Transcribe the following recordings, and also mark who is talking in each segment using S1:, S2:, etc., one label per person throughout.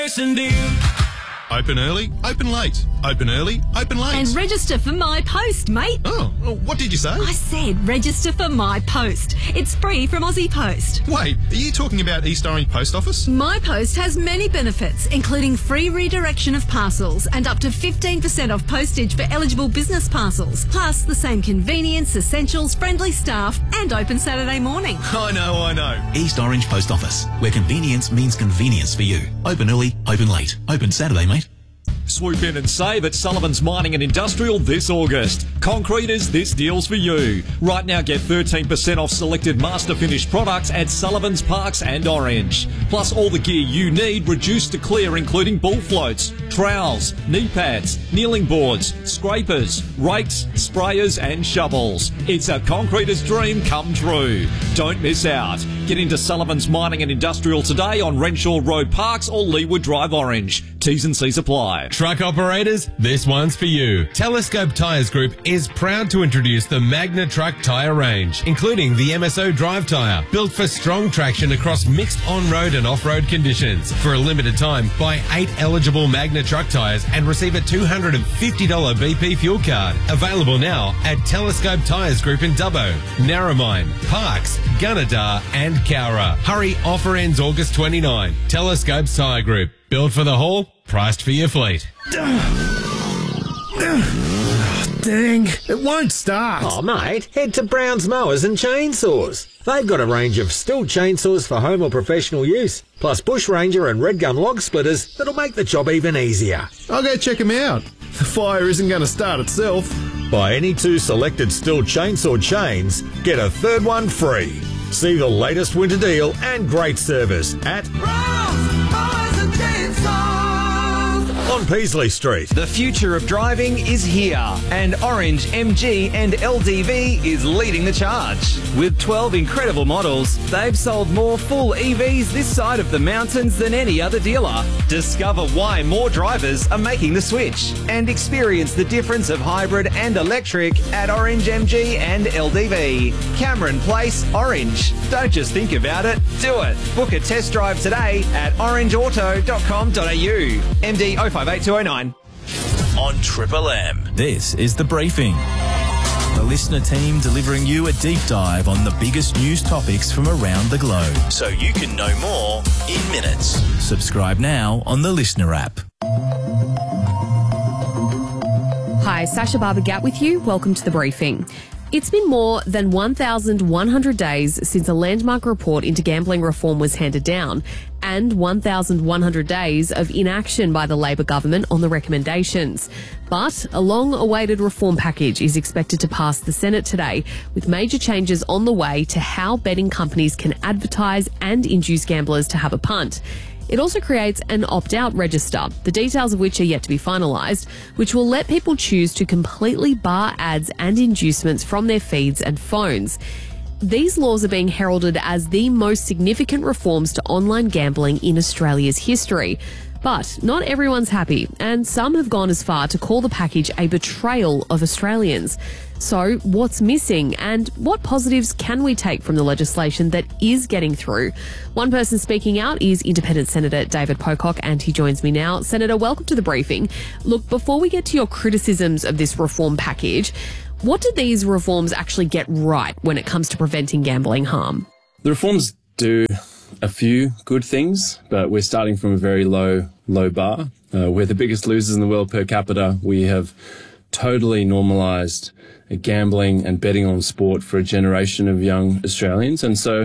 S1: Open early, open late. Open early, open late.
S2: And register for My Post, mate.
S1: Oh, well, what did you say?
S2: I said register for My Post. It's free from Aussie Post.
S1: Wait, are you talking about East Orange Post Office?
S2: My Post has many benefits, including free redirection of parcels and up to 15% off postage for eligible business parcels. Plus, the same convenience, essentials, friendly staff, and open Saturday morning.
S1: I know.
S3: East Orange Post Office, where convenience means convenience for you. Open early, open late. Open Saturday, mate.
S4: Swoop in and save at Sullivan's Mining and Industrial this August. Concreters, this deal's for you. Right now, get 13% off selected Master Finish products at Sullivan's, Parks and Orange. Plus all the gear you need reduced to clear, including bull floats, trowels, knee pads, kneeling boards, scrapers, rakes, sprayers and shovels. It's a concreter's dream come true. Don't miss out. Get into Sullivan's Mining and Industrial today on Renshaw Road, Parks or Leeward Drive, Orange. T's and C's apply.
S5: Truck operators, this one's for you. Telescope Tyres Group is proud to introduce the Magna Truck tyre range, including the MSO drive tyre, built for strong traction across mixed on-road and off-road conditions. For a limited time, buy 8 eligible Magna Truck tyres and receive a $250 BP fuel card. Available now at Telescope Tyres Group in Dubbo, Narromine, Parks, Gunnedah and Cowra. Hurry, offer ends August 29. Telescope Tyre Group. Built for the haul, priced for your fleet.
S6: Dang, it won't start.
S7: Oh, mate, head to Brown's Mowers and Chainsaws. They've got a range of Stihl chainsaws for home or professional use, plus Bush Ranger and Red Gum log splitters that'll make the job even easier.
S6: I'll go check them out. The fire isn't going to start itself.
S7: Buy any 2 selected Stihl chainsaw chains, get a third one free. See the latest winter deal and great service at on Peasley Street.
S8: The future of driving is here, and Orange, MG and LDV is leading the charge. With 12 incredible models, they've sold more full EVs this side of the mountains than any other dealer. Discover why more drivers are making the switch and experience the difference of hybrid and electric at Orange, MG and LDV. Cameron Place, Orange. Don't just think about it, do it. Book a test drive today at orangeauto.com.au. MD 058209.
S3: On Triple M, this is The Briefing. The listener team delivering you a deep dive on the biggest news topics from around the globe, so you can know more in minutes. Subscribe now on the Listener app.
S9: Hi, Sasha Barber-Gatt with you. Welcome to The Briefing. It's been more than 1,100 days since a landmark report into gambling reform was handed down, and 1,100 days of inaction by the Labor government on the recommendations. But a long-awaited reform package is expected to pass the Senate today, with major changes on the way to how betting companies can advertise and induce gamblers to have a punt. It also creates an opt-out register, the details of which are yet to be finalised, which will let people choose to completely bar ads and inducements from their feeds and phones. These laws are being heralded as the most significant reforms to online gambling in Australia's history. But not everyone's happy, and some have gone as far to call the package a betrayal of Australians. So what's missing, and what positives can we take from the legislation that is getting through? One person speaking out is Independent Senator David Pocock, and he joins me now. Senator, welcome to The Briefing. Look, before we get to your criticisms of this reform package, what do these reforms actually get right when it comes to preventing gambling harm?
S10: The reforms do a few good things, but we're starting from a very low bar. We're the biggest losers in the world per capita. We have totally normalised gambling and betting on sport for a generation of young Australians. And so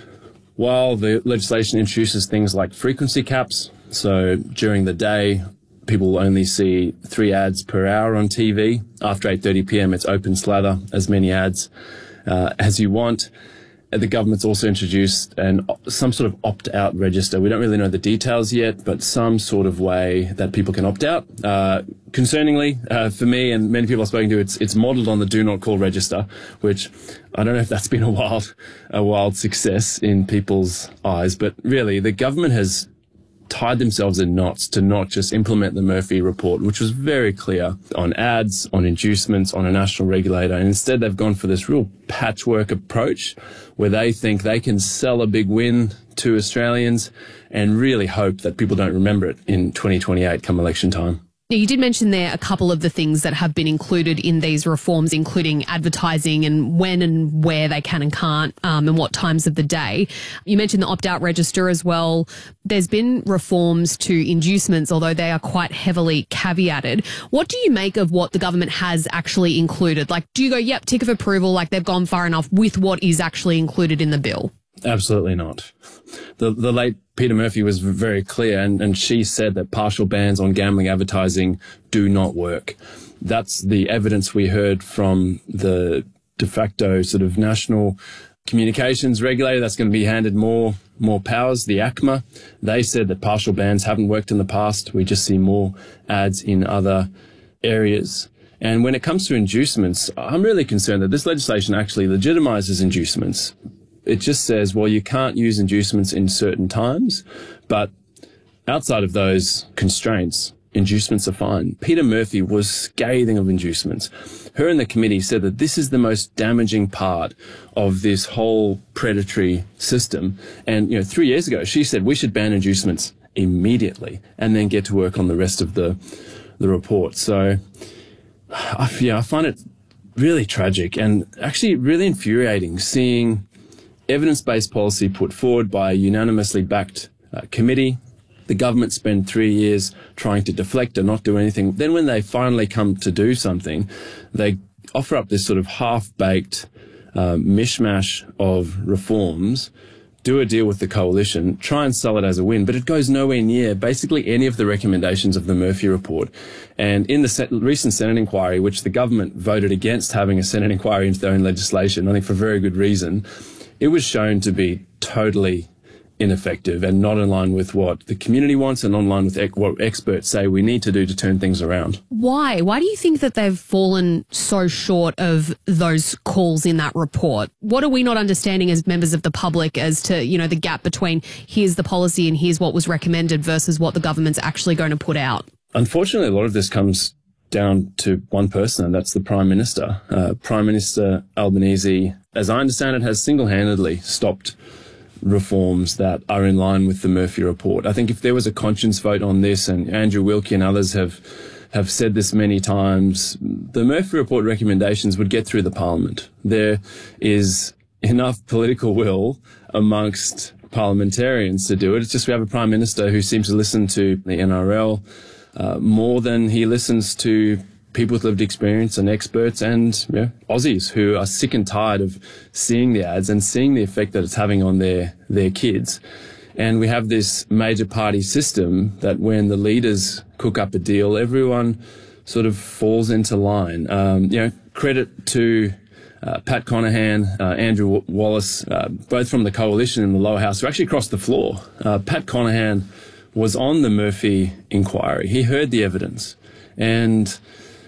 S10: while the legislation introduces things like frequency caps, so during the day, people will only see 3 ads per hour on TV. After 8:30 p.m, it's open slather, as many ads as you want. The government's also introduced some sort of opt-out register. We don't really know the details yet, but some sort of way that people can opt out. Concerningly, for me and many people I've spoken to, it's modelled on the Do Not Call register, which I don't know if that's been a wild success in people's eyes, but really the government has tied themselves in knots to not just implement the Murphy report, which was very clear on ads, on inducements, on a national regulator. And instead, they've gone for this real patchwork approach where they think they can sell a big win to Australians and really hope that people don't remember it in 2028 come election time.
S9: Now, you did mention there a couple of the things that have been included in these reforms, including advertising and when and where they can and can't, and what times of the day. You mentioned the opt-out register as well. There's been reforms to inducements, although they are quite heavily caveated. What do you make of what the government has actually included? Like, do you go, yep, tick of approval, like they've gone far enough with what is actually included in the bill?
S10: Absolutely not. The late Peter Murphy was very clear, and she said that partial bans on gambling advertising do not work. That's the evidence we heard from the de facto sort of national communications regulator that's going to be handed more powers, the ACMA. They said that partial bans haven't worked in the past. We just see more ads in other areas. And when it comes to inducements, I'm really concerned that this legislation actually legitimizes inducements. It just says, well, you can't use inducements in certain times, but outside of those constraints, inducements are fine. Peter Murphy was scathing of inducements. Her and the committee said that this is the most damaging part of this whole predatory system. And, 3 years ago, she said we should ban inducements immediately and then get to work on the rest of the report. So, I find it really tragic and actually really infuriating seeing evidence-based policy put forward by a unanimously backed committee. The government spent 3 years trying to deflect and not do anything. Then when they finally come to do something, they offer up this sort of half-baked mishmash of reforms, do a deal with the coalition, try and sell it as a win, but it goes nowhere near basically any of the recommendations of the Murphy report. And in the recent Senate inquiry, which the government voted against having a Senate inquiry into their own legislation, I think for very good reason, it was shown to be totally ineffective and not in line with what the community wants and not in line with what experts say we need to do to turn things around. Why?
S9: Why do you think that they've fallen so short of those calls in that report? What are we not understanding as members of the public as to, the gap between here's the policy and here's what was recommended versus what the government's actually going to put out? Unfortunately, a lot of this comes down to one person, and that's the Prime Minister. Prime Minister Albanese, as I understand it, has single-handedly stopped reforms that are in line with the Murphy report. I think if there was a conscience vote on this, and Andrew Wilkie and others have said this many times, the Murphy report recommendations would get through the Parliament. There is enough political will amongst parliamentarians to do it. It's just we have a Prime Minister who seems to listen to the NRL more than he listens to people with lived experience and experts and Aussies who are sick and tired of seeing the ads and seeing the effect that it's having on their kids. And we have this major party system that when the leaders cook up a deal, everyone sort of falls into line. Credit to Pat Conahan, Andrew Wallace, both from the coalition and the lower house, who actually crossed the floor. Pat Conahan was on the Murphy inquiry. He heard the evidence and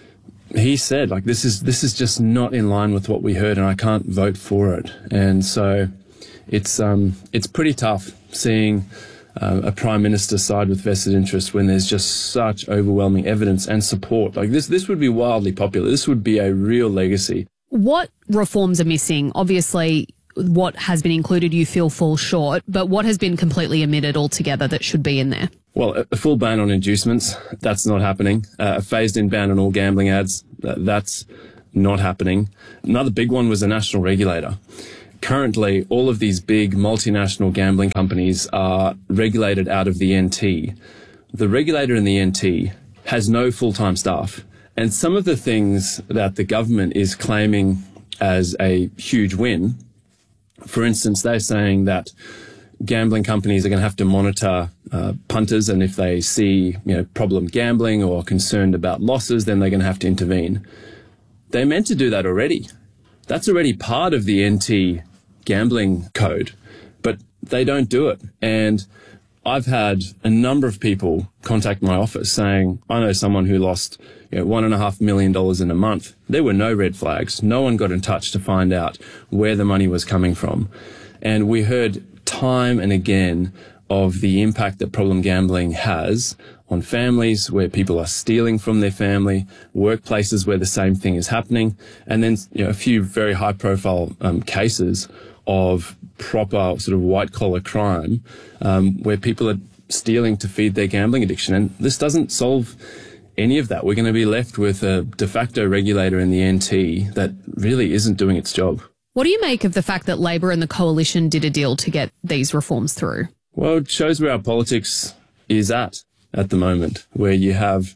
S9: he said, this is just not in line with what we heard and I can't vote for it. And so it's pretty tough seeing a Prime Minister side with vested interest when there's just such overwhelming evidence and support. This would be wildly popular. This would be a real legacy. What reforms are missing? Obviously, what has been included you feel falls short, but what has been completely omitted altogether that should be in there? Well, a full ban on inducements, that's not happening. A phased-in ban on all gambling ads, that's not happening. Another big one was a national regulator. Currently, all of these big multinational gambling companies are regulated out of the NT. The regulator in the NT has no full-time staff. And some of the things that the government is claiming as a huge win, for instance, they're saying that gambling companies are going to have to monitor punters, and if they see problem gambling or concerned about losses, then they're going to have to intervene. They're meant to do that already. That's already part of the NT gambling code, but they don't do it. And I've had a number of people contact my office saying, I know someone who lost $1.5 million in a month. There were no red flags. No one got in touch to find out where the money was coming from. And we heard time and again of the impact that problem gambling has on families where people are stealing from their family, workplaces where the same thing is happening, and then a few very high-profile cases
S10: of proper sort of white-collar crime where people are stealing to feed their gambling addiction. And this doesn't solve any of that. We're going to be left with a de facto regulator in the NT that really isn't doing its job.
S9: What do you make of the fact that Labor and the Coalition did a deal to get these reforms through?
S10: Well, it shows where our politics is at the moment, where you have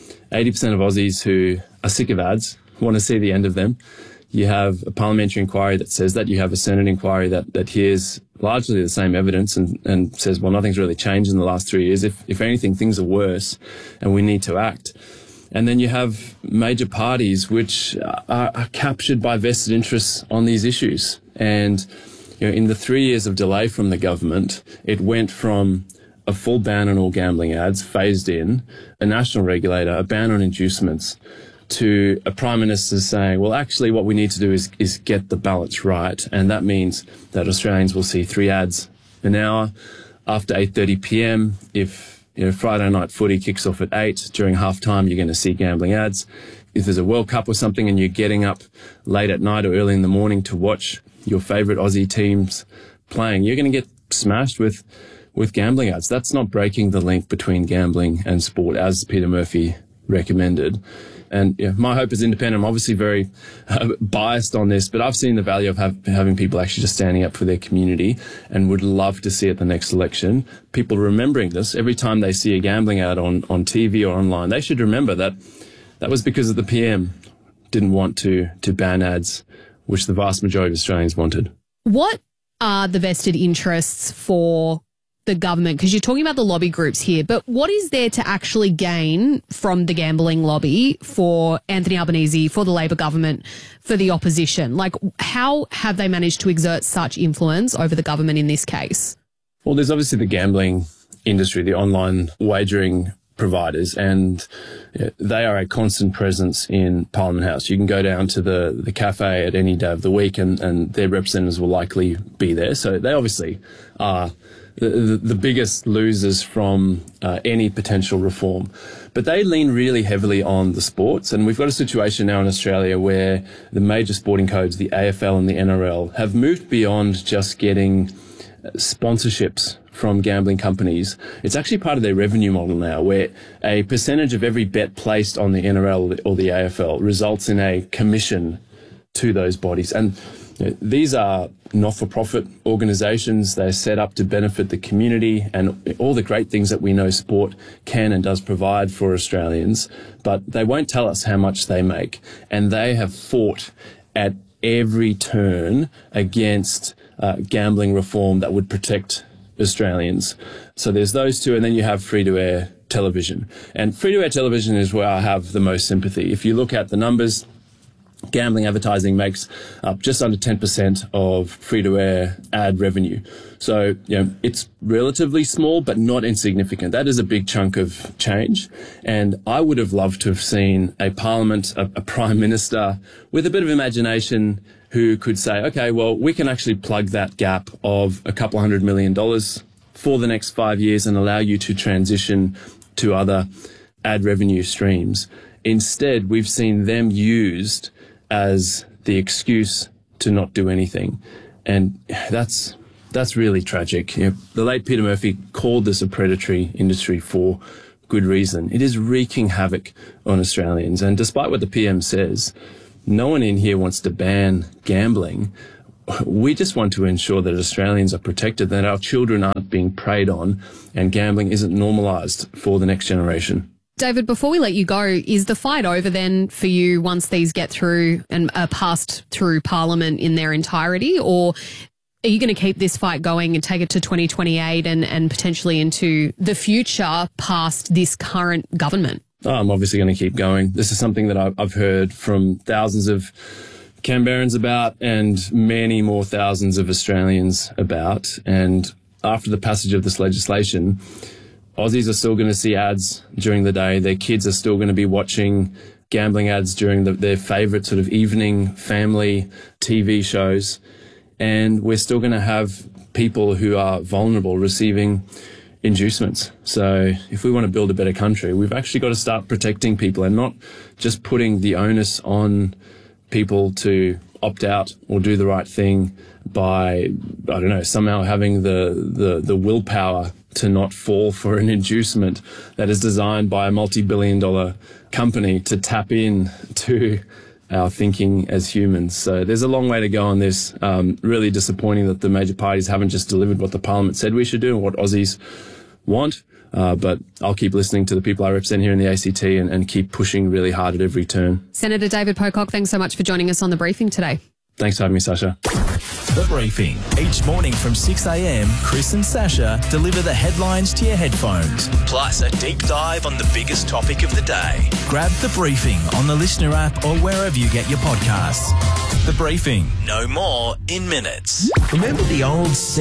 S10: 80% of Aussies who are sick of ads, want to see the end of them. You have a parliamentary inquiry that says that. You have a Senate inquiry that hears largely the same evidence and says, well, nothing's really changed in the last 3 years. If anything, things are worse and we need to act. And then you have major parties which are captured by vested interests on these issues. And in the 3 years of delay from the government, it went from a full ban on all gambling ads, phased in, a national regulator, a ban on inducements, to a Prime Minister saying, well, actually what we need to do is get the balance right. And that means that Australians will see 3 ads an hour after 8:30 p.m. If Friday night footy kicks off at 8, during halftime, you're going to see gambling ads. If there's a World Cup or something and you're getting up late at night or early in the morning to watch your favourite Aussie teams playing, you're going to get smashed with gambling ads. That's not breaking the link between gambling and sport, as Peter Murphy recommended. And my hope is independent. I'm obviously very biased on this, but I've seen the value of having people actually just standing up for their community, and would love to see at the next election people remembering this. Every time they see a gambling ad on TV or online, they should remember that was because of the PM didn't want to ban ads, which the vast majority of Australians wanted.
S9: What are the vested interests for the government? Because you're talking about the lobby groups here, but what is there to actually gain from the gambling lobby for Anthony Albanese, for the Labor government, for the opposition? Like, how have they managed to exert such influence over the government in this case?
S10: Well, there's obviously the gambling industry, the online wagering providers, and they are a constant presence in Parliament House. You can go down to the cafe at any day of the week and their representatives will likely be there. So they obviously are the biggest losers from any potential reform. But they lean really heavily on the sports, and we've got a situation now in Australia where the major sporting codes, the AFL and the NRL, have moved beyond just getting sponsorships from gambling companies. It's actually part of their revenue model now, where a percentage of every bet placed on the NRL or the AFL results in a commission to those bodies. And these are not-for-profit organisations. They're set up to benefit the community and all the great things that we know sport can and does provide for Australians, but they won't tell us how much they make. And they have fought at every turn against gambling reform that would protect Australians. So there's those two, and then you have free-to-air television. And free-to-air television is where I have the most sympathy. If you look at the numbers, gambling advertising makes up just under 10% of free-to-air ad revenue. So, it's relatively small, but not insignificant. That is a big chunk of change. And I would have loved to have seen a parliament, a prime minister with a bit of imagination who could say, okay, well, we can actually plug that gap of a couple $100 million for the next 5 years and allow you to transition to other ad revenue streams. Instead, we've seen them used as the excuse to not do anything. And that's really tragic. The late Peter Murphy called this a predatory industry for good reason. It is wreaking havoc on Australians. And despite what the PM says, no one in here wants to ban gambling. We just want to ensure that Australians are protected, that our children aren't being preyed on, and gambling isn't normalised for the next generation.
S9: David, before we let you go, is the fight over then for you once these get through and are passed through Parliament in their entirety, or are you going to keep this fight going and take it to 2028 and potentially into the future past this current government?
S10: I'm obviously going to keep going. This is something that I've heard from thousands of Canberrans about and many more thousands of Australians about. And after the passage of this legislation, Aussies are still going to see ads during the day. Their kids are still going to be watching gambling ads during their favourite sort of evening family TV shows. And we're still going to have people who are vulnerable receiving inducements. So if we want to build a better country, we've actually got to start protecting people and not just putting the onus on people to opt out or do the right thing by, I don't know, somehow having the willpower to not fall for an inducement that is designed by a multi-billion-dollar company to tap in to our thinking as humans. So there's a long way to go on this. Really disappointing that the major parties haven't just delivered what the Parliament said we should do and what Aussies want. But I'll keep listening to the people I represent here in the ACT and keep pushing really hard at every turn.
S9: Senator David Pocock, thanks so much for joining us on The Briefing today.
S10: Thanks for having me, Sasha.
S3: The Briefing. Each morning from 6 a.m, Chris and Sasha deliver the headlines to your headphones, plus a deep dive on the biggest topic of the day. Grab The Briefing on the Listener app or wherever you get your podcasts. The Briefing. No more in minutes. Remember the old